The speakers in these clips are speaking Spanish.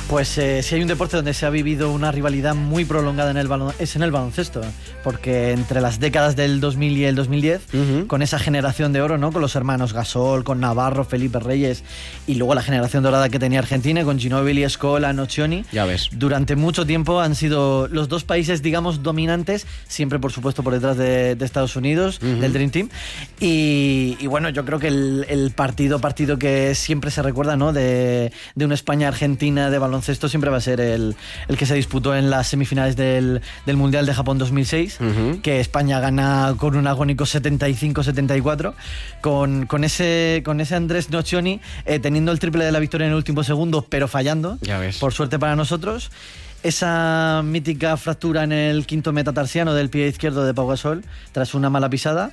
Pues si hay un deporte donde se ha vivido una rivalidad muy prolongada es en el baloncesto, porque entre las décadas del 2000 y el 2010, con esa generación de oro, ¿no? Con los hermanos Gasol, con Navarro, Felipe Reyes, y luego la generación dorada que tenía Argentina, con Ginóbili, Scola, Nocioni. Ya ves. Durante mucho tiempo han sido los dos países, digamos, dominantes, siempre por supuesto por detrás de Estados Unidos, del Dream Team. Y bueno, yo creo que el partido que siempre se recuerda, ¿no? de una España-Argentina de baloncesto siempre va a ser el que se disputó en las semifinales del Mundial de Japón 2006, que España gana con un agónico 75-74, con ese Andrés Nocioni teniendo el triple de la victoria en el último segundo, pero fallando, ya ves, por suerte para nosotros. Esa mítica fractura en el quinto metatarsiano del pie izquierdo de Pau Gasol tras una mala pisada.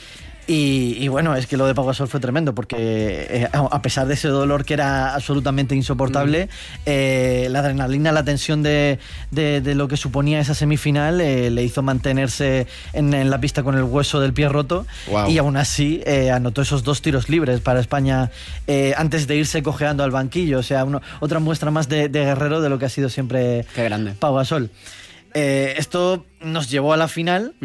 Y bueno, es que lo de Pau Gasol fue tremendo, porque a pesar de ese dolor que era absolutamente insoportable, la adrenalina, la tensión de lo que suponía esa semifinal le hizo mantenerse en la pista con el hueso del pie roto. Wow. Y aún así anotó esos 2 tiros libres para España antes de irse cojeando al banquillo. O sea, otra muestra más de guerrero de lo que ha sido siempre Pau Gasol. Esto nos llevó a la final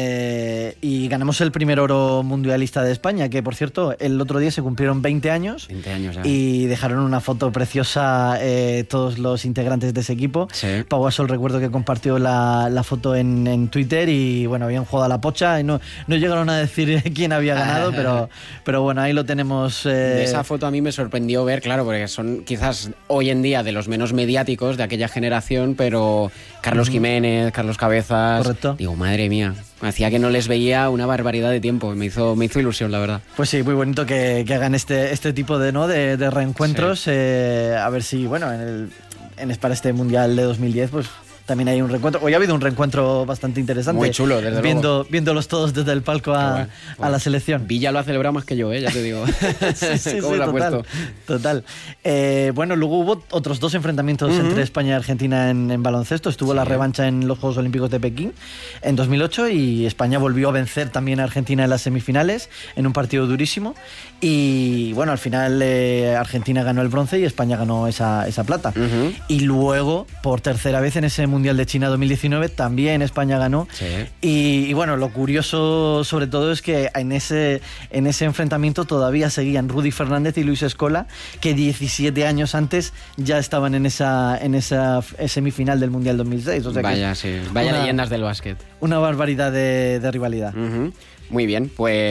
y ganamos el primer oro mundialista de España, que por cierto el otro día se cumplieron 20 años ya. Y dejaron una foto preciosa todos los integrantes de ese equipo. Sí. Pau Gasol, recuerdo que compartió la foto en Twitter y bueno, habían jugado a la pocha y no llegaron a decir quién había ganado, pero bueno, ahí lo tenemos. De esa foto a mí me sorprendió ver, claro, porque son quizás hoy en día de los menos mediáticos de aquella generación, pero Carlos Jiménez, Carlos Cabezas. Correcto. Digo, madre mía, hacía que no les veía una barbaridad de tiempo. Me hizo ilusión, la verdad. Pues sí, muy bonito que hagan este tipo de reencuentros. Sí. A ver si, bueno, para este Mundial de 2010, pues también hay un reencuentro. Hoy ha habido un reencuentro bastante interesante. Muy chulo, desde luego. Viéndolos todos desde el palco a la selección. Villa lo ha celebrado más que yo, ya te digo. sí, ¿Cómo lo ha puesto? Total. Bueno, luego hubo otros 2 enfrentamientos entre España y Argentina en baloncesto. Estuvo la revancha en los Juegos Olímpicos de Pekín en 2008 y España volvió a vencer también a Argentina en las semifinales en un partido durísimo. Y bueno, al final Argentina ganó el bronce y España ganó esa plata. Y luego, por tercera vez en ese Mundial de China 2019, también España ganó. Sí. Y bueno, lo curioso sobre todo es que en ese enfrentamiento todavía seguían Rudy Fernández y Luis Scola, que 17 años antes ya estaban en esa semifinal del Mundial 2006. O sea, vaya leyendas del básquet. Una barbaridad de rivalidad. Muy bien, pues